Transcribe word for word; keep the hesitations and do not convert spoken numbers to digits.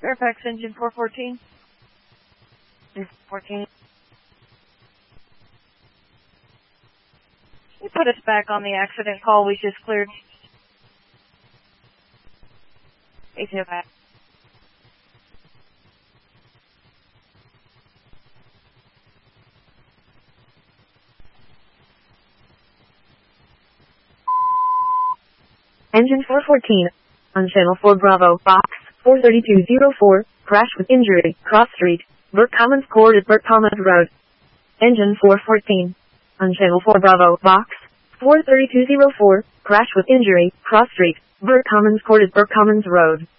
Fairfax engine four fourteen. fourteen. You put us back on the accident call we just cleared. eighteen oh five. Engine four fourteen. On channel four Bravo, box four thirty-two oh four, crash with injury, cross street, Burke Commons Court at Burke Commons Road. Engine four fourteen. On channel four Bravo, box four thirty-two oh four, crash with injury, cross street, Burke Commons Court at Burke Commons Road.